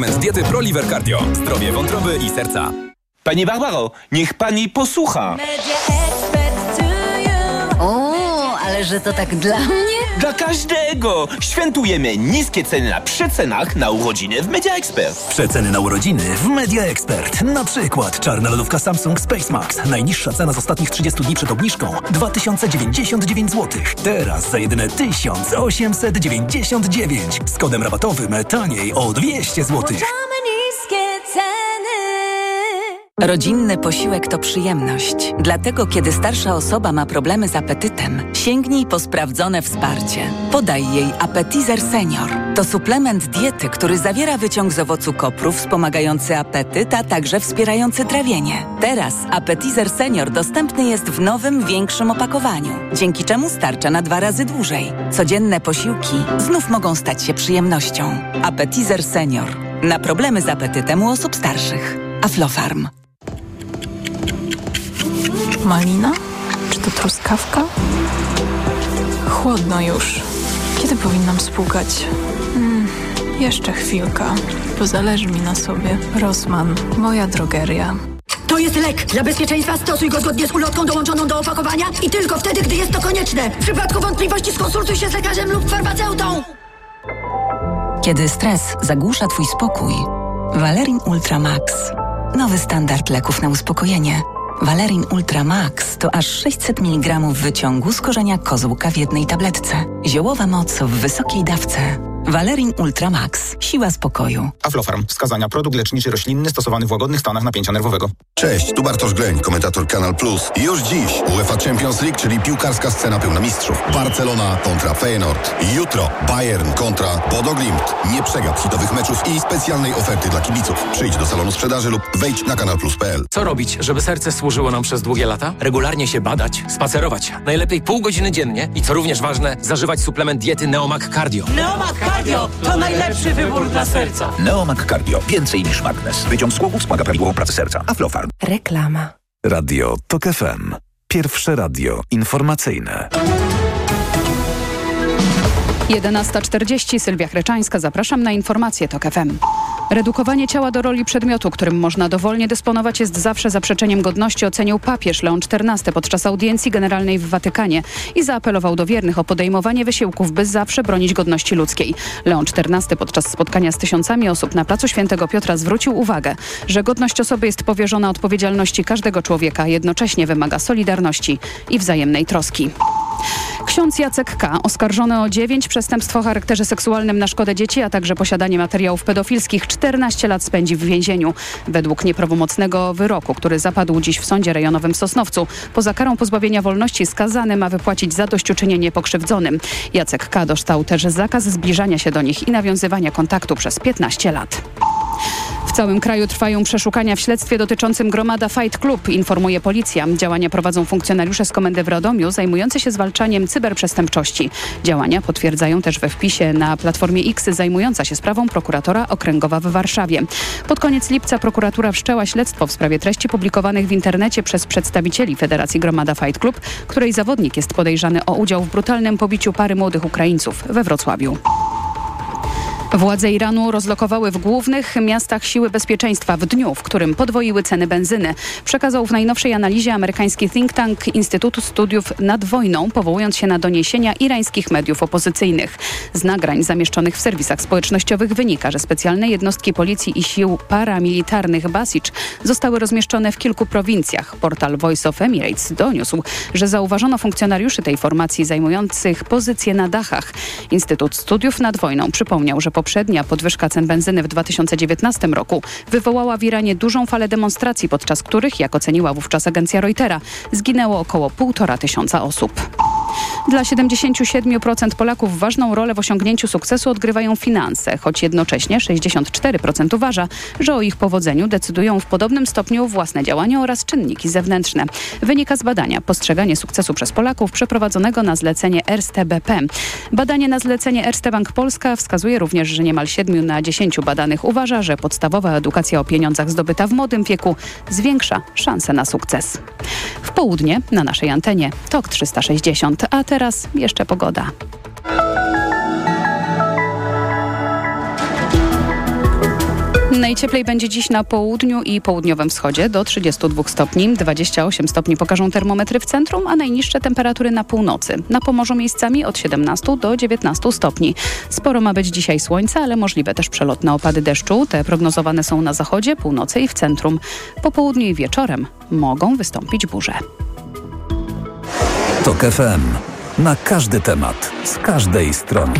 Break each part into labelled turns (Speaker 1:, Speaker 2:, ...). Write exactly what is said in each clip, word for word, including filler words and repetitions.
Speaker 1: Diety ProLiver Cardio. Zdrowie wątroby i serca.
Speaker 2: Pani Barbaro, niech pani posłucha.
Speaker 3: O, ale że to tak dla mnie?
Speaker 2: Dla każdego! Świętujemy niskie ceny na przecenach na urodziny w Media Expert.
Speaker 4: Przeceny na urodziny w Media Expert. Na przykład czarna lodówka Samsung Space Max. Najniższa cena z ostatnich trzydziestu dni przed obniżką dwa tysiące dziewięćdziesiąt dziewięć złotych. Teraz za jedyne tysiąc osiemset dziewięćdziesiąt dziewięć. Z kodem rabatowym taniej o dwieście złotych.
Speaker 5: Rodzinny posiłek to przyjemność. Dlatego, kiedy starsza osoba ma problemy z apetytem, sięgnij po sprawdzone wsparcie. Podaj jej Appetizer Senior. To suplement diety, który zawiera wyciąg z owocu kopru wspomagający apetyt, a także wspierający trawienie. Teraz Appetizer Senior dostępny jest w nowym, większym opakowaniu, dzięki czemu starcza na dwa razy dłużej. Codzienne posiłki znów mogą stać się przyjemnością. Appetizer Senior. Na problemy z apetytem u osób starszych. Aflofarm.
Speaker 6: Malina? Czy to truskawka? Chłodno już. Kiedy powinnam spłukać? Hmm, jeszcze chwilka, bo zależy mi na sobie. Rossmann, moja drogeria.
Speaker 7: To jest lek. Dla bezpieczeństwa stosuj go zgodnie z ulotką dołączoną do opakowania i tylko wtedy, gdy jest to konieczne. W przypadku wątpliwości skonsultuj się z lekarzem lub farmaceutą.
Speaker 5: Kiedy stres zagłusza twój spokój, Valerin Ultra Max. Nowy standard leków na uspokojenie. Valerin Ultra Max to aż sześćset miligramów wyciągu z korzenia kozłka w jednej tabletce. Ziołowa moc w wysokiej dawce. Valerin Ultra Max. Siła spokoju.
Speaker 8: Aflofarm. Wskazania. Produkt leczniczy roślinny stosowany w łagodnych stanach napięcia nerwowego.
Speaker 9: Cześć, tu Bartosz Greń, komentator Kanal Plus. Już dziś UEFA Champions League, czyli piłkarska scena pełna mistrzów. Barcelona kontra Feyenoord. Jutro Bayern kontra Bodo Glimt. Nie przegap hitowych meczów i specjalnej oferty dla kibiców. Przyjdź do salonu sprzedaży lub wejdź na kanal plus kropka p l.
Speaker 10: Co robić, żeby serce służyło nam przez długie lata? Regularnie się badać, spacerować. Najlepiej pół godziny dziennie i co również ważne, zażywać suplement diety Neomag Cardio.
Speaker 11: Neomag Cardio to najlepszy wybór dla serca.
Speaker 12: Neomag Cardio. Więcej niż magnes. Wyciąg z głową wspomaga prawidłową pracę serca. Aflofarm.
Speaker 5: Reklama.
Speaker 13: Radio TOK F M. Pierwsze radio informacyjne.
Speaker 14: jedenasta czterdzieści, Sylwia Chreczańska. Zapraszam na informacje TOK F M. Redukowanie ciała do roli przedmiotu, którym można dowolnie dysponować, jest zawsze zaprzeczeniem godności, ocenił papież Leon czternasty podczas audiencji generalnej w Watykanie i zaapelował do wiernych o podejmowanie wysiłków, by zawsze bronić godności ludzkiej. Leon czternasty podczas spotkania z tysiącami osób na placu Świętego Piotra zwrócił uwagę, że godność osoby jest powierzona odpowiedzialności każdego człowieka, jednocześnie wymaga solidarności i wzajemnej troski. Ksiądz Jacek K., oskarżony o dziewięć przestępstw o charakterze seksualnym na szkodę dzieci, a także posiadanie materiałów pedofilskich, czternaście lat spędzi w więzieniu. Według nieprawomocnego wyroku, który zapadł dziś w Sądzie Rejonowym w Sosnowcu, poza karą pozbawienia wolności skazany ma wypłacić zadośćuczynienie pokrzywdzonym. Jacek K. dostał też zakaz zbliżania się do nich i nawiązywania kontaktu przez piętnaście lat. W całym kraju trwają przeszukania w śledztwie dotyczącym Gromada Fight Club, informuje policja. Działania prowadzą funkcjonariusze z komendy w Radomiu zajmujący się zwalczaniem cyberprzestępczości. Działania potwierdzają też we wpisie na Platformie X zajmująca się sprawą prokuratora okręgowa w Warszawie. Pod koniec lipca prokuratura wszczęła śledztwo w sprawie treści publikowanych w internecie przez przedstawicieli Federacji Gromada Fight Club, której zawodnik jest podejrzany o udział w brutalnym pobiciu pary młodych Ukraińców we Wrocławiu. Władze Iranu rozlokowały w głównych miastach siły bezpieczeństwa w dniu, w którym podwoiły ceny benzyny. Przekazał w najnowszej analizie amerykański think tank Instytutu Studiów nad Wojną, powołując się na doniesienia irańskich mediów opozycyjnych. Z nagrań zamieszczonych w serwisach społecznościowych wynika, że specjalne jednostki policji i sił paramilitarnych Basij zostały rozmieszczone w kilku prowincjach. Portal Voice of Emirates doniósł, że zauważono funkcjonariuszy tej formacji zajmujących pozycje na dachach. Instytut Studiów nad Wojną przypomniał, że poprzednia podwyżka cen benzyny w dwa tysiące dziewiętnastym roku wywołała w Iranie dużą falę demonstracji, podczas których, jak oceniła wówczas agencja Reutera, zginęło około półtora tysiąca osób. Dla siedemdziesiąt siedem procent Polaków ważną rolę w osiągnięciu sukcesu odgrywają finanse, choć jednocześnie sześćdziesiąt cztery procent uważa, że o ich powodzeniu decydują w podobnym stopniu własne działania oraz czynniki zewnętrzne. Wynika z badania Postrzeganie sukcesu przez Polaków przeprowadzonego na zlecenie Erste B P. Badanie na zlecenie Erste Bank Polska wskazuje również, że niemal siedmiu na dziesięciu badanych uważa, że podstawowa edukacja o pieniądzach zdobyta w młodym wieku zwiększa szanse na sukces. W południe na naszej antenie TOK trzysta sześćdziesiąt, a teraz jeszcze pogoda. Najcieplej będzie dziś na południu i południowym wschodzie do trzydziestu dwóch stopni. dwadzieścia osiem stopni pokażą termometry w centrum, a najniższe temperatury na północy. Na Pomorzu miejscami od siedemnastu do dziewiętnastu stopni. Sporo ma być dzisiaj słońca, ale możliwe też przelotne opady deszczu. Te prognozowane są na zachodzie, północy i w centrum. Po południu i wieczorem mogą wystąpić burze.
Speaker 13: TOK F M. Na każdy temat, z każdej strony.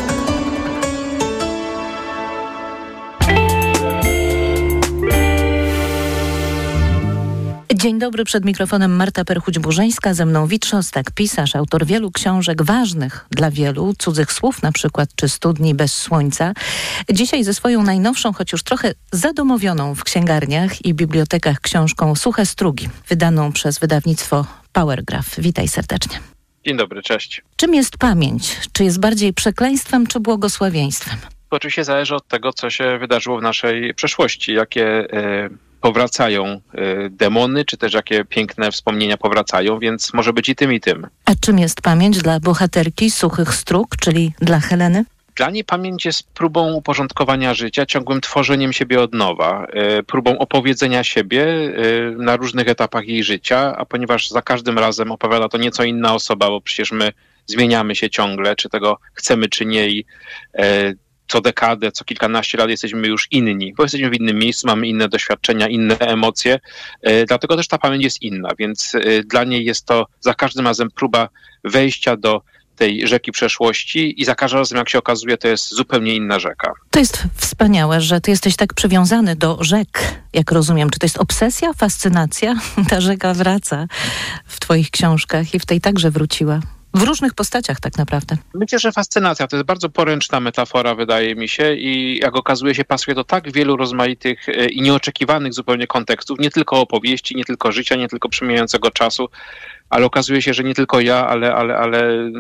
Speaker 15: Dzień dobry, przed mikrofonem Marta Perchuć-Burzyńska, ze mną Wit Szostak, pisarz, autor wielu książek ważnych dla wielu, Cudzych słów na przykład, czy stu dni bez słońca. Dzisiaj ze swoją najnowszą, choć już trochę zadomowioną w księgarniach i bibliotekach książką Suche strugi, wydaną przez wydawnictwo Powergraph. Witaj serdecznie.
Speaker 16: Dzień dobry, cześć.
Speaker 15: Czym jest pamięć? Czy jest bardziej przekleństwem, czy błogosławieństwem?
Speaker 16: To oczywiście zależy od tego, co się wydarzyło w naszej przeszłości, jakie y, powracają y, demony, czy też jakie piękne wspomnienia powracają, więc może być i tym, i tym.
Speaker 15: A czym jest pamięć dla bohaterki Suchych stróg, czyli dla Heleny?
Speaker 16: Dla niej pamięć jest próbą uporządkowania życia, ciągłym tworzeniem siebie od nowa, y, próbą opowiedzenia siebie y, na różnych etapach jej życia, a ponieważ za każdym razem opowiada to nieco inna osoba, bo przecież my zmieniamy się ciągle, czy tego chcemy, czy nie, i y, co dekadę, co kilkanaście lat jesteśmy już inni, bo jesteśmy w innym miejscu, mamy inne doświadczenia, inne emocje, y, dlatego też ta pamięć jest inna, więc y, dla niej jest to za każdym razem próba wejścia do tej rzeki przeszłości i za każdym razem, jak się okazuje, to jest zupełnie inna rzeka.
Speaker 15: To jest wspaniałe, że ty jesteś tak przywiązany do rzek, jak rozumiem. Czy to jest obsesja, fascynacja? Ta rzeka wraca w twoich książkach i w tej także wróciła. W różnych postaciach tak naprawdę.
Speaker 16: Myślę, że fascynacja to jest bardzo poręczna metafora, wydaje mi się, i jak okazuje się, pasuje do tak wielu rozmaitych i nieoczekiwanych zupełnie kontekstów, nie tylko opowieści, nie tylko życia, nie tylko przemijającego czasu, ale okazuje się, że nie tylko ja, ale, ale, ale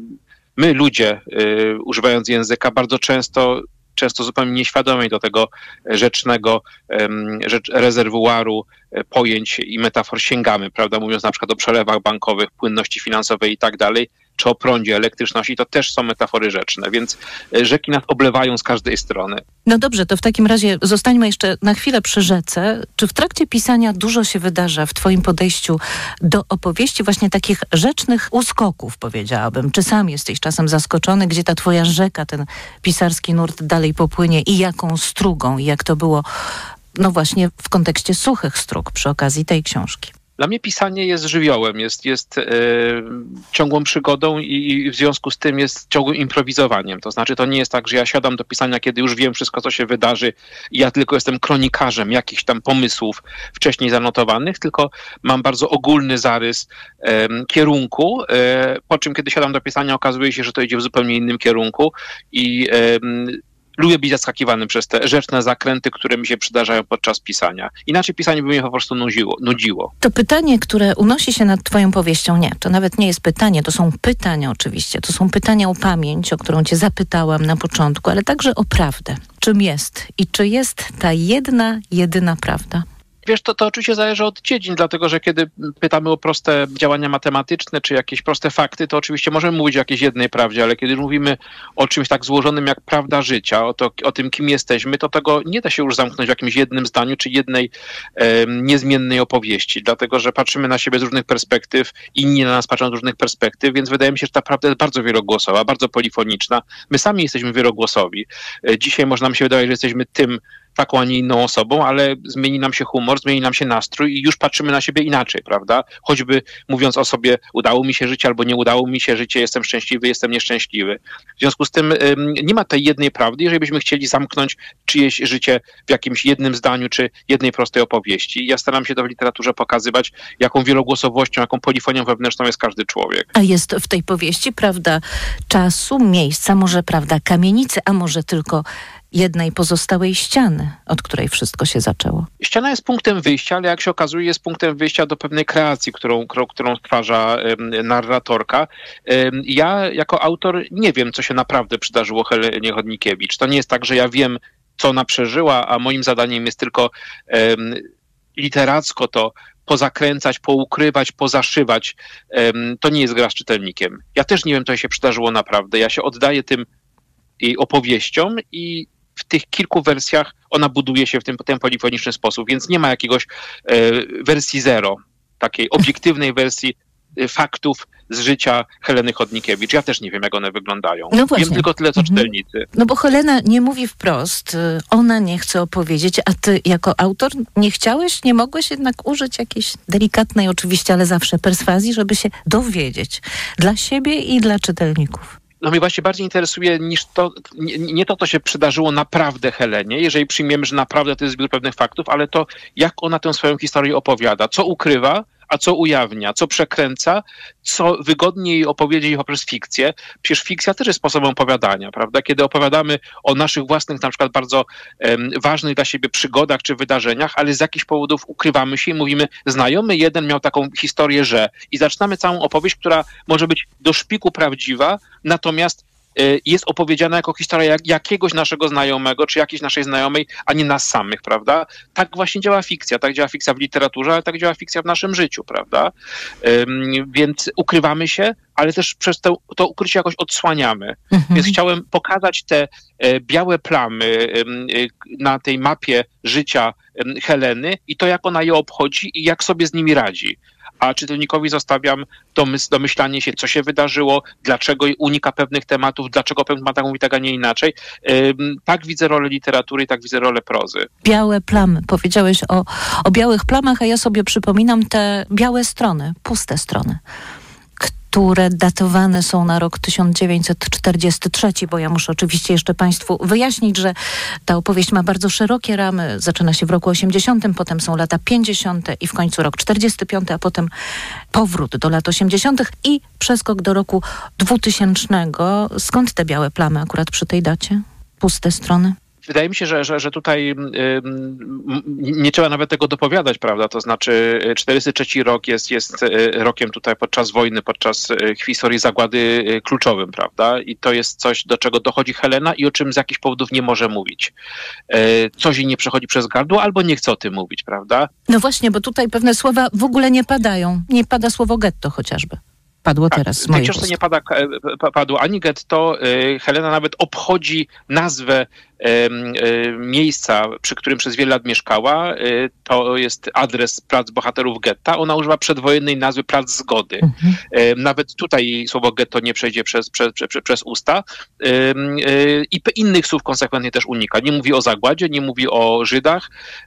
Speaker 16: my, ludzie, yy, używając języka, bardzo często często zupełnie nieświadomie do tego rzecznego um, rzecz, rezerwuaru pojęć i metafor sięgamy, prawda, mówiąc na przykład o przelewach bankowych, płynności finansowej i tak dalej, czy o prądzie, elektryczności, to też są metafory rzeczne, więc rzeki nas oblewają z każdej strony.
Speaker 15: No dobrze, to w takim razie zostańmy jeszcze na chwilę przy rzece. Czy w trakcie pisania dużo się wydarza w twoim podejściu do opowieści właśnie takich rzecznych uskoków, powiedziałabym? Czy sam jesteś czasem zaskoczony, gdzie ta twoja rzeka, ten pisarski nurt dalej popłynie i jaką strugą, i jak to było, no właśnie w kontekście Suchych stróg przy okazji tej książki?
Speaker 16: Dla mnie pisanie jest żywiołem, jest, jest e, ciągłą przygodą i, i w związku z tym jest ciągłym improwizowaniem. To znaczy to nie jest tak, że ja siadam do pisania, kiedy już wiem wszystko, co się wydarzy i ja tylko jestem kronikarzem jakichś tam pomysłów wcześniej zanotowanych, tylko mam bardzo ogólny zarys e, kierunku, e, po czym kiedy siadam do pisania, okazuje się, że to idzie w zupełnie innym kierunku i e, lubię być zaskakiwany przez te rzeczne zakręty, które mi się przydarzają podczas pisania. Inaczej pisanie by mnie po prostu nudziło. nudziło.
Speaker 15: To pytanie, które unosi się nad twoją powieścią, nie, to nawet nie jest pytanie, to są pytania oczywiście. To są pytania o pamięć, o którą cię zapytałam na początku, ale także o prawdę. Czym jest i czy jest ta jedna, jedyna prawda?
Speaker 16: Wiesz, to, to oczywiście zależy od dziedzin, dlatego że kiedy pytamy o proste działania matematyczne czy jakieś proste fakty, to oczywiście możemy mówić o jakiejś jednej prawdzie, ale kiedy mówimy o czymś tak złożonym jak prawda życia, o, to, o tym, kim jesteśmy, to tego nie da się już zamknąć w jakimś jednym zdaniu czy jednej e, niezmiennej opowieści, dlatego że patrzymy na siebie z różnych perspektyw, inni na nas patrzą z różnych perspektyw, więc wydaje mi się, że ta prawda jest bardzo wielogłosowa, bardzo polifoniczna. My sami jesteśmy wielogłosowi. E, dzisiaj może nam się wydawać, że jesteśmy tym, taką, a nie inną osobą, ale zmieni nam się humor, zmieni nam się nastrój i już patrzymy na siebie inaczej, prawda? Choćby mówiąc o sobie, udało mi się życie albo nie udało mi się życie, jestem szczęśliwy, jestem nieszczęśliwy. W związku z tym ym, nie ma tej jednej prawdy, jeżeli byśmy chcieli zamknąć czyjeś życie w jakimś jednym zdaniu czy jednej prostej opowieści. Ja staram się to w literaturze pokazywać, jaką wielogłosowością, jaką polifonią wewnętrzną jest każdy człowiek.
Speaker 15: A jest w tej powieści prawda czasu, miejsca, może prawda kamienicy, a może tylko jednej pozostałej ściany, od której wszystko się zaczęło.
Speaker 16: Ściana jest punktem wyjścia, ale jak się okazuje, jest punktem wyjścia do pewnej kreacji, którą, którą stwarza um, narratorka. Um, ja jako autor nie wiem, co się naprawdę przydarzyło Helenie Chodnikiewicz. To nie jest tak, że ja wiem, co ona przeżyła, a moim zadaniem jest tylko um, literacko to pozakręcać, poukrywać, pozaszywać. Um, to nie jest gra z czytelnikiem. Ja też nie wiem, co się przydarzyło naprawdę. Ja się oddaję tym jej opowieściom i w tych kilku wersjach ona buduje się w tym, ten polifoniczny sposób, więc nie ma jakiegoś e, wersji zero, takiej obiektywnej wersji e, faktów z życia Heleny Chodnikiewicz. Ja też nie wiem, jak one wyglądają.
Speaker 15: No właśnie.
Speaker 16: Wiem tylko tyle, co
Speaker 15: Mhm.
Speaker 16: czytelnicy.
Speaker 15: No bo Helena nie mówi wprost, y, ona nie chce opowiedzieć, a ty jako autor nie chciałeś, nie mogłeś jednak użyć jakiejś delikatnej oczywiście, ale zawsze perswazji, żeby się dowiedzieć dla siebie i dla czytelników.
Speaker 16: No mnie właśnie bardziej interesuje niż to, nie, nie to, co się przydarzyło naprawdę Helenie, jeżeli przyjmiemy, że naprawdę to jest zbiór pewnych faktów, ale to, jak ona tę swoją historię opowiada, co ukrywa, a co ujawnia, co przekręca, co wygodnie jej opowiedzieć poprzez fikcję. Przecież fikcja też jest sposobem opowiadania, prawda? Kiedy opowiadamy o naszych własnych, na przykład bardzo um, ważnych dla siebie przygodach czy wydarzeniach, ale z jakichś powodów ukrywamy się i mówimy, znajomy jeden miał taką historię, że... I zaczynamy całą opowieść, która może być do szpiku prawdziwa, natomiast jest opowiedziana jako historia jak, jakiegoś naszego znajomego, czy jakiejś naszej znajomej, a nie nas samych, prawda? Tak właśnie działa fikcja, tak działa fikcja w literaturze, ale tak działa fikcja w naszym życiu, prawda? Ym, więc ukrywamy się, ale też przez to, to ukrycie jakoś odsłaniamy. Mhm. Więc chciałem pokazać te e, białe plamy e, na tej mapie życia e, Heleny i to, jak ona je obchodzi i jak sobie z nimi radzi. A czytelnikowi zostawiam domys- domyślanie się, co się wydarzyło, dlaczego unika pewnych tematów, dlaczego pewnych tematach mówi tak, a nie inaczej. Ym, tak widzę rolę literatury i tak widzę rolę prozy.
Speaker 15: Białe plamy. Powiedziałeś o, o białych plamach, a ja sobie przypominam te białe strony, puste strony, które datowane są na rok tysiąc dziewięćset czterdziesty trzeci, bo ja muszę oczywiście jeszcze Państwu wyjaśnić, że ta opowieść ma bardzo szerokie ramy. Zaczyna się w roku osiemdziesiątym, potem są lata pięćdziesiąte i w końcu rok czterdziesty piąty, a potem powrót do lat osiemdziesiątych i przeskok do roku dwutysięcznego. Skąd te białe plamy akurat przy tej dacie? Puste strony?
Speaker 16: Wydaje mi się, że, że, że tutaj ym, nie trzeba nawet tego dopowiadać, prawda? To znaczy czterdziesty trzeci rok jest, jest rokiem tutaj podczas wojny, podczas historii zagłady kluczowym, prawda? I to jest coś, do czego dochodzi Helena i o czym z jakichś powodów nie może mówić. Coś jej nie przechodzi przez gardło albo nie chce o tym mówić, prawda?
Speaker 15: No właśnie, bo tutaj pewne słowa w ogóle nie padają. Nie pada słowo getto chociażby. Padło teraz z
Speaker 16: w tej
Speaker 15: mojej
Speaker 16: książce
Speaker 15: ust.
Speaker 16: nie pada, padło ani getto. Helena nawet obchodzi nazwę miejsca, przy którym przez wiele lat mieszkała. To jest adres Plac Bohaterów Getta. Ona używa przedwojennej nazwy Plac Zgody. Mhm. Nawet tutaj słowo getto nie przejdzie przez, przez, przez, przez usta. I innych słów konsekwentnie też unika. Nie mówi o zagładzie, nie mówi o Żydach.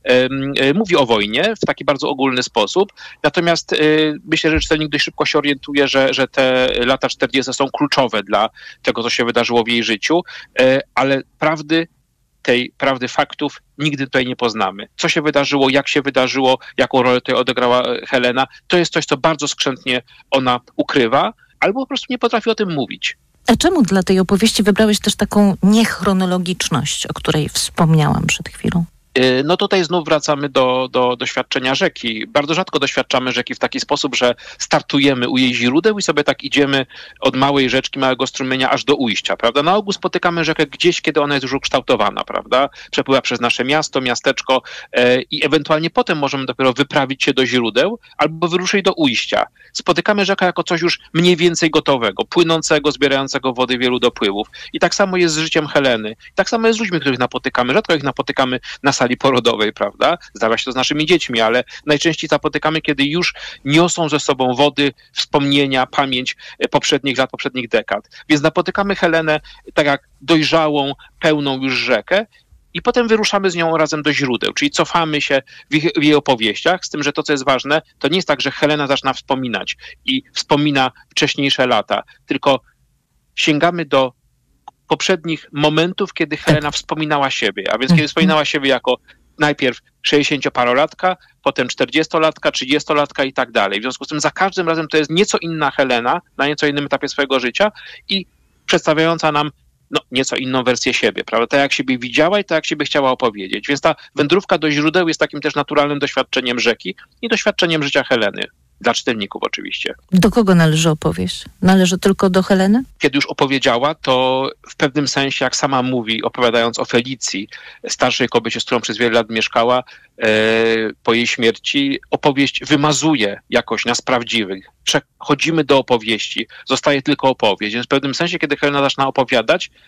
Speaker 16: Mówi o wojnie w taki bardzo ogólny sposób. Natomiast myślę, że czytelnik dość szybko się orientuje, że, że te lata czterdzieste są kluczowe dla tego, co się wydarzyło w jej życiu. Ale prawdy tej prawdy faktów nigdy tutaj nie poznamy. Co się wydarzyło, jak się wydarzyło, jaką rolę tutaj odegrała Helena, to jest coś, co bardzo skrzętnie ona ukrywa, albo po prostu nie potrafi o tym mówić.
Speaker 15: A czemu dla tej opowieści wybrałeś też taką niechronologiczność, o której wspomniałam przed chwilą?
Speaker 16: No tutaj znów wracamy do, do doświadczenia rzeki. Bardzo rzadko doświadczamy rzeki w taki sposób, że startujemy u jej źródeł i sobie tak idziemy od małej rzeczki, małego strumienia aż do ujścia, prawda? Na ogół spotykamy rzekę gdzieś, kiedy ona jest już ukształtowana, prawda? Przepływa przez nasze miasto, miasteczko e, i ewentualnie potem możemy dopiero wyprawić się do źródeł albo wyruszyć do ujścia. Spotykamy rzekę jako coś już mniej więcej gotowego, płynącego, zbierającego wody wielu dopływów. I tak samo jest z życiem Heleny. I tak samo jest z ludźmi, których napotykamy. Rzadko ich napotykamy na sali porodowej, prawda? Zdarza się to z naszymi dziećmi, ale najczęściej napotykamy, kiedy już niosą ze sobą wody, wspomnienia, pamięć poprzednich lat, poprzednich dekad. Więc napotykamy Helenę tak jak dojrzałą, pełną już rzekę i potem wyruszamy z nią razem do źródeł, czyli cofamy się w, ich, w jej opowieściach, z tym, że to, co jest ważne, to nie jest tak, że Helena zaczyna wspominać i wspomina wcześniejsze lata, tylko sięgamy do poprzednich momentów, kiedy Helena wspominała siebie, a więc kiedy wspominała siebie jako najpierw sześćdziesięcioparolatka, potem czterdziestolatka, trzydziestolatka i tak dalej. W związku z tym za każdym razem to jest nieco inna Helena, na nieco innym etapie swojego życia i przedstawiająca nam no, nieco inną wersję siebie, prawda? Tak jak siebie widziała i tak jak siebie chciała opowiedzieć. Więc ta wędrówka do źródeł jest takim też naturalnym doświadczeniem rzeki i doświadczeniem życia Heleny. Dla czytelników oczywiście.
Speaker 15: Do kogo należy opowieść? Należy tylko do Heleny?
Speaker 16: Kiedy już opowiedziała, to w pewnym sensie, jak sama mówi, opowiadając o Felicji, starszej kobiecie, z którą przez wiele lat mieszkała, e, po jej śmierci, opowieść wymazuje jakoś nas prawdziwych. Przechodzimy do opowieści, zostaje tylko opowieść. Więc w pewnym sensie, kiedy Helena zaczyna opowiadać,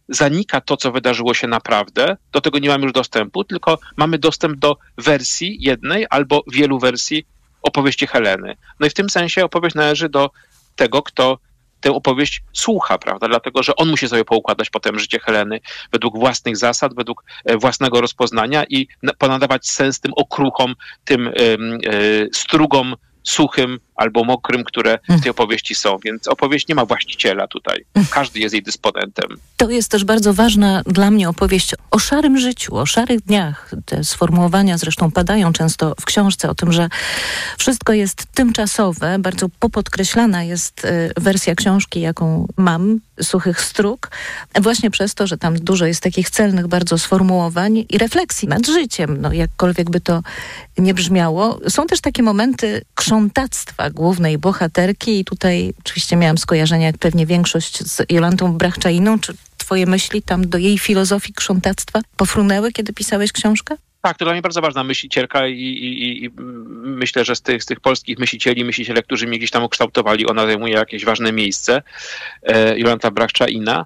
Speaker 16: zanika to, co wydarzyło się naprawdę, do tego nie mamy już dostępu, tylko mamy dostęp do wersji jednej albo wielu wersji opowieści Heleny. No i w tym sensie opowieść należy do tego, kto tę opowieść słucha, prawda? Dlatego, że on musi sobie poukładać potem życie Heleny według własnych zasad, według własnego rozpoznania i ponadawać sens tym okruchom, tym y, y, strugom suchym albo mokrym, które w tej opowieści są. Więc opowieść nie ma właściciela tutaj. Każdy jest jej dysponentem.
Speaker 15: To jest też bardzo ważna dla mnie opowieść o szarym życiu, o szarych dniach. Te sformułowania zresztą padają często w książce o tym, że wszystko jest tymczasowe. Bardzo popodkreślana jest wersja książki, jaką mam, Suchych Strug, właśnie przez to, że tam dużo jest takich celnych bardzo sformułowań i refleksji nad życiem, no jakkolwiek by to nie brzmiało. Są też takie momenty krzątactwa głównej bohaterki i tutaj oczywiście miałam skojarzenia, jak pewnie większość, z Jolantą Brachczainą. Czy twoje myśli tam do jej filozofii krzątactwa pofrunęły, kiedy pisałeś książkę?
Speaker 16: Tak, to dla mnie bardzo ważna myślicielka i, i, i myślę, że z tych, z tych polskich myślicieli, myśliciele, którzy mnie gdzieś tam ukształtowali, ona zajmuje jakieś ważne miejsce. E, Jolanta Brachczaina.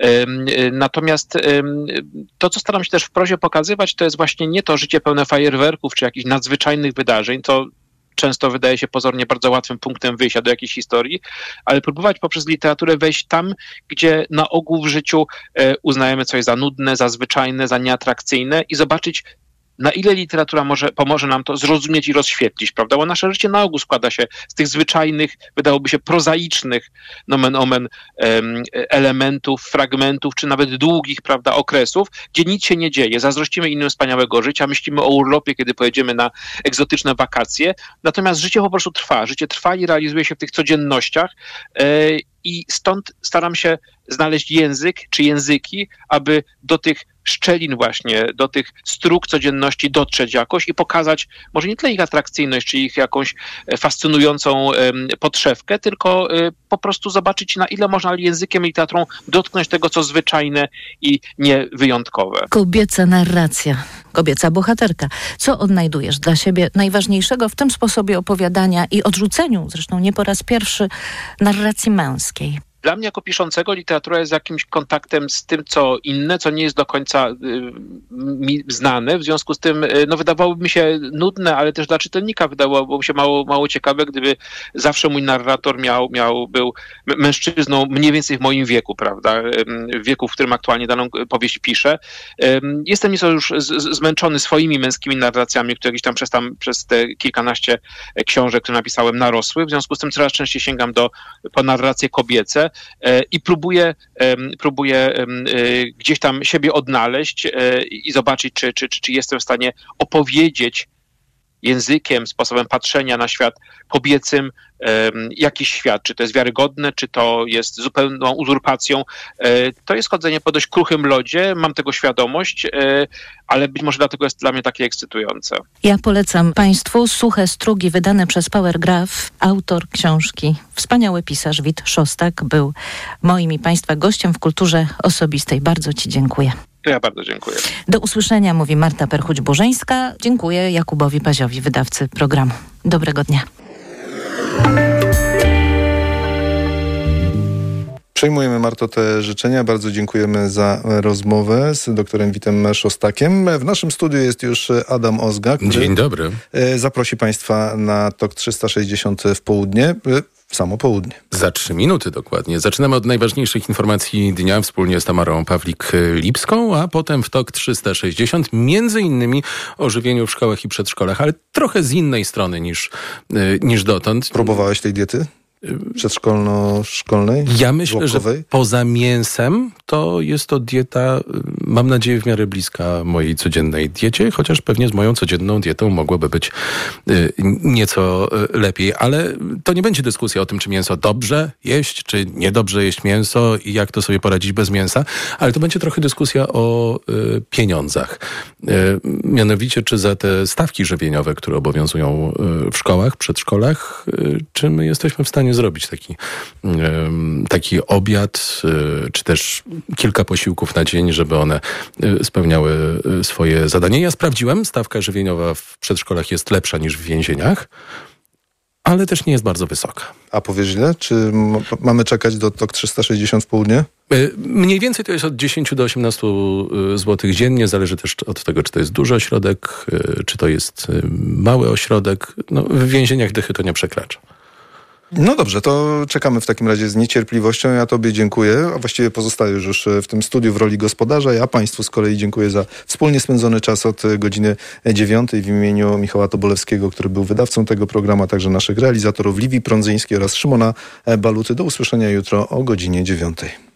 Speaker 16: Natomiast to, co staram się też w prozie pokazywać, to jest właśnie nie to życie pełne fajerwerków czy jakichś nadzwyczajnych wydarzeń, to często wydaje się pozornie bardzo łatwym punktem wyjścia do jakiejś historii, ale próbować poprzez literaturę wejść tam, gdzie na ogół w życiu uznajemy coś za nudne, za zwyczajne, za nieatrakcyjne i zobaczyć, na ile literatura może, pomoże nam to zrozumieć i rozświetlić, prawda? Bo nasze życie na ogół składa się z tych zwyczajnych, wydałoby się prozaicznych, nomen omen, um, elementów, fragmentów, czy nawet długich, prawda, okresów, gdzie nic się nie dzieje. Zazdrościmy innym wspaniałego życia, myślimy o urlopie, kiedy pojedziemy na egzotyczne wakacje, natomiast życie po prostu trwa. Życie trwa i realizuje się w tych codziennościach yy, i stąd staram się znaleźć język, czy języki, aby do tych szczelin właśnie, do tych strug codzienności dotrzeć jakoś i pokazać może nie tyle ich atrakcyjność, czy ich jakąś fascynującą um, podszewkę, tylko um, po prostu zobaczyć, na ile można językiem i literaturą dotknąć tego, co zwyczajne i niewyjątkowe.
Speaker 15: Kobieca narracja, kobieca bohaterka. Co odnajdujesz dla siebie najważniejszego w tym sposobie opowiadania i odrzuceniu, zresztą nie po raz pierwszy, narracji męskiej?
Speaker 16: Dla mnie jako piszącego literatura jest jakimś kontaktem z tym, co inne, co nie jest do końca y, mi znane. W związku z tym y, no, wydawałoby mi się nudne, ale też dla czytelnika wydawałoby mi się mało, mało ciekawe, gdyby zawsze mój narrator miał, miał, był mężczyzną mniej więcej w moim wieku, prawda? W wieku, w którym aktualnie daną powieść piszę. Y, jestem nieco już z, z, zmęczony swoimi męskimi narracjami, które gdzieś tam przez, tam przez te kilkanaście książek, które napisałem, narosły. W związku z tym coraz częściej sięgam do, po narracje kobiece. I próbuję, próbuję gdzieś tam siebie odnaleźć i zobaczyć, czy, czy, czy jestem w stanie opowiedzieć językiem, sposobem patrzenia na świat kobiecym jakiś świat. Czy to jest wiarygodne, czy to jest zupełną uzurpacją. To jest chodzenie po dość kruchym lodzie, mam tego świadomość, ale być może dlatego jest dla mnie takie ekscytujące.
Speaker 15: Ja polecam Państwu Suche Strugi, wydane przez Powergraph. Autor książki, wspaniały pisarz Wit Szostak, był moim i Państwa gościem w Kulturze Osobistej. Bardzo Ci dziękuję.
Speaker 16: To ja bardzo dziękuję.
Speaker 15: Do usłyszenia, mówi Marta Perchuć-Burzyńska. Dziękuję Jakubowi Paziowi, wydawcy programu. Dobrego dnia.
Speaker 17: Przejmujemy, Marto, te życzenia. Bardzo dziękujemy za rozmowę z doktorem Witem Szostakiem. W naszym studiu jest już Adam Ozga, który
Speaker 18: Dzień dobry.
Speaker 17: zaprosi Państwa na Tok trzysta sześćdziesiąt w południe. W samo południe.
Speaker 18: Za trzy minuty dokładnie. Zaczynamy od najważniejszych informacji dnia wspólnie z Tamarą Pawlik-Lipską, a potem w Tok trzysta sześćdziesiąt między innymi o żywieniu w szkołach i przedszkolach, ale trochę z innej strony niż, niż dotąd.
Speaker 17: Próbowałeś tej diety? Przedszkolno-szkolnej?
Speaker 18: Ja myślę,
Speaker 17: żłobkowej?
Speaker 18: że poza mięsem to jest to dieta, mam nadzieję, w miarę bliska mojej codziennej diecie, chociaż pewnie z moją codzienną dietą mogłoby być y, nieco y, lepiej. Ale to nie będzie dyskusja o tym, czy mięso dobrze jeść, czy niedobrze jeść mięso i jak to sobie poradzić bez mięsa, ale to będzie trochę dyskusja o y, pieniądzach. Y, mianowicie, czy za te stawki żywieniowe, które obowiązują y, w szkołach, przedszkolach, y, czy my jesteśmy w stanie zrobić taki, taki obiad, czy też kilka posiłków na dzień, żeby one spełniały swoje zadanie. Ja sprawdziłem, stawka żywieniowa w przedszkolach jest lepsza niż w więzieniach, ale też nie jest bardzo wysoka.
Speaker 17: A powiesz ile? Czy m- mamy czekać do T O K trzysta sześćdziesiąt w południe?
Speaker 18: Mniej więcej to jest od dziesięć do osiemnastu złotych dziennie. Zależy też od tego, czy to jest duży ośrodek, czy to jest mały ośrodek. No, w więzieniach dychy to nie przekracza.
Speaker 17: No dobrze, to czekamy w takim razie z niecierpliwością. Ja tobie dziękuję, a właściwie pozostajesz już w tym studiu w roli gospodarza. Ja państwu z kolei dziękuję za wspólnie spędzony czas od godziny dziewiątej w imieniu Michała Tobolewskiego, który był wydawcą tego programu, a także naszych realizatorów Liwii Prądzyńskiej oraz Szymona Baluty. Do usłyszenia jutro o godzinie dziewiątej.